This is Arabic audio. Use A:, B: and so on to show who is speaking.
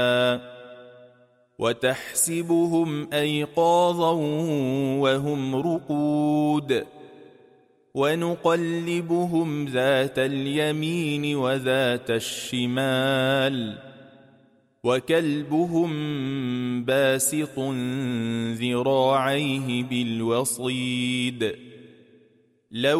A: وتحسبهم أيقاظا وهم رقود ونقلبهم ذات اليمين وذات الشمال وكلبهم باسط ذراعيه بالوصيد